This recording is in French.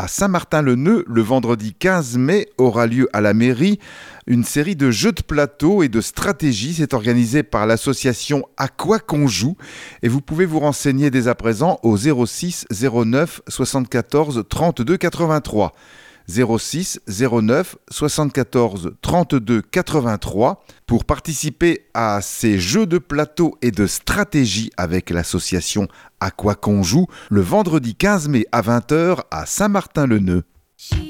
à Saint-Martin-le-Neu, le vendredi 15 mai, aura lieu à la mairie une série de jeux de plateau et de stratégie. C'est organisé par l'association À quoi qu'on joue et vous pouvez vous renseigner dès à présent au 06 09 74 32 83. 06 09 74 32 83 pour participer à ces jeux de plateau et de stratégie avec l'association À quoi qu'on joue le vendredi 15 mai à 20h à Saint-Martin-le-Neu.